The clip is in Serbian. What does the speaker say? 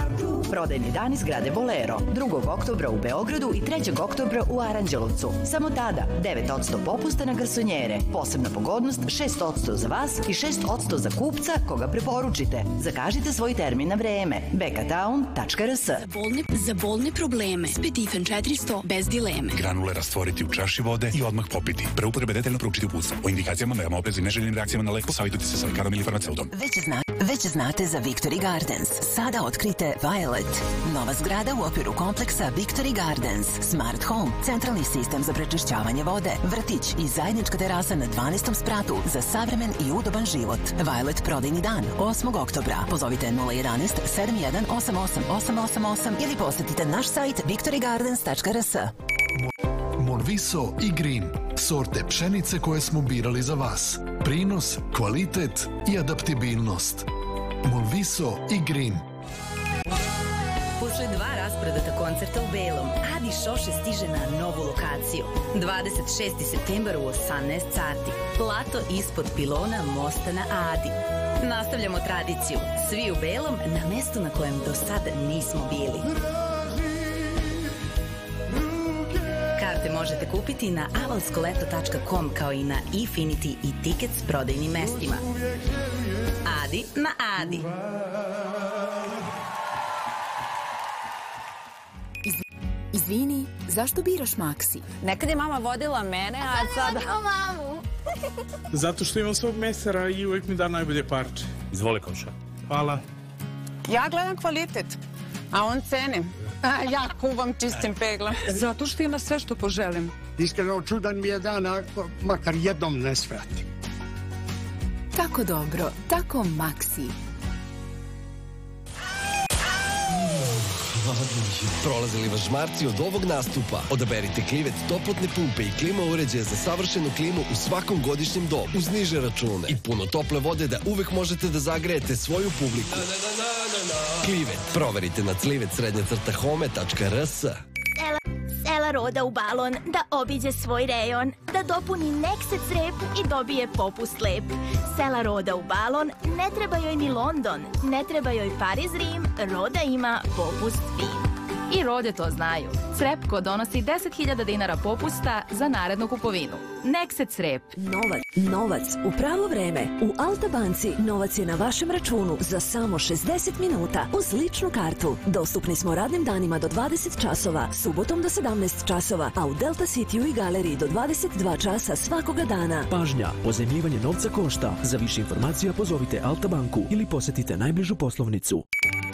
Prodajni dan iz zgrade Bolero. 2. oktobra u Beogradu i 3. oktobra u Aranđelovcu. Samo tada 9% popusta na garsonjere. Posebna pogodnost 6% za vas i 6% za kupca koga preporučite. Zakažite svoj termin na vreme. bekatown.rs. Za bolne probleme. Spedifen 400 bez dileme. Granule rastvoriti u čaši vode i odmah popiti. Pre upotrebe detaljno proučiti uputstvo. O indikacijama, merama opreza i neželjenim reakcijama na lek posavitujte se sa lekarom ili farmaceutom. Već znate za Victory Gardens. Sada otkrite Violet. Nova zgrada u okviru kompleksa Victory Gardens. Smart Home, centralni sistem za prečišćavanje vode, vrtić i zajednička terasa na 12. spratu za savremen i udoban život. Violet prodajni dan 8. oktobra. Pozovite 011 7188 888 ili posetite naš sajt victorygardens.rs. Monviso i Green. Sorte pšenice koje smo birali za vas. Prinos, kvalitet i adaptibilnost. Monviso i Green. Posle 2 rasprodata koncerta u Belom, Adi Šoše stiže na novu lokaciju. 26. septembar u 18 sati. Plato ispod pilona mosta na Adi. Nastavljamo tradiciju. Svi u Belom na mestu na kojem do sada nismo bili. Karte možete kupiti na avalskoleto.com kao i na Efinity i Tickets prodajnim mestima. Adi na Adi. Izvini, zašto biraš Maxi? Nekad je mama vodila mene, a sada... mamu. Zato što imam svog mesara i uvek mi da najbolje parče. Izvoli, komša. Hvala. Ja gledam kvalitet, a on cene. Ja kuvam čistim peglom. Zato što ima sve što poželim. Iskreno čudan mi je dan, ako makar jednom ne svratim. Tako dobro, tako Maxi. Prolazili vas žmarci od ovog nastupa? Odaberite Klivet toplotne pumpe i klima uređaje za savršenu klimu u svakom godišnjem dobu, uz niže račune i puno tople vode da uvek možete da zagrejete svoju publiku. Klivet. Proverite na clivet_home.rs. Sela Roda u balon, da obiđe svoj rejon, da dopuni Nexet rep i dobije popust lep. Sela Roda u balon, ne treba joj ni London, ne treba joj Pariz, Rim, Roda ima popust fin. I Rode to znaju. Srepko donosi 10.000 dinara popusta za narednu kupovinu. Nexet Srep. Novac u pravo vreme. U Alta banci novac je na vašem računu za samo 60 minuta uz ličnu kartu. Dostupni smo radnim danima do 20 časova, subotom do 17 časova, a u Delta Cityu i galeriji do 22 časa svakoga dana. Pažnja, pozajmljivanje novca košta. Za više informacija pozovite Alta banku ili posetite najbližu poslovnicu.